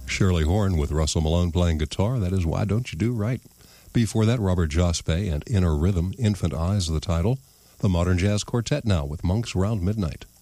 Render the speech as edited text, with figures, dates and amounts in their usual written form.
Shirley Horn with Russell Malone playing guitar. That is Why Don't You Do Right. Before that, Robert Jospe and Inner Rhythm, Infant Eyes, the title. The Modern Jazz Quartet now with Monks Round Midnight.